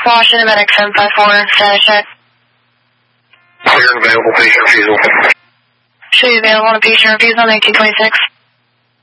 Washington Medic 754, status check. Clear and available, patient refusal. Should be available on a patient refusal, 1926.